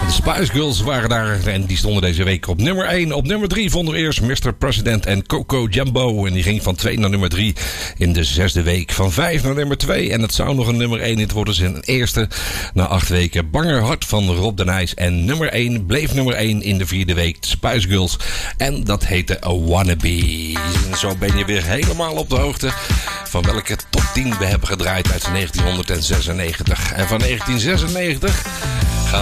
De Spice Girls waren daar en die stonden deze week op nummer 1. Op nummer 3 vonden we eerst Mr. President en Coco Jumbo. En die ging van 2 naar nummer 3 in de 6e week. Van 5 naar nummer 2. En het zou nog een nummer 1 in het worden zijn eerste. Na 8 weken Banger Hart van Rob de Nijs. En nummer 1 bleef nummer 1 in de 4e week. De Spice Girls. En dat heette A Wannabe. En zo ben je weer helemaal op de hoogte van welke top 10 we hebben gedraaid uit 1996. En van 1996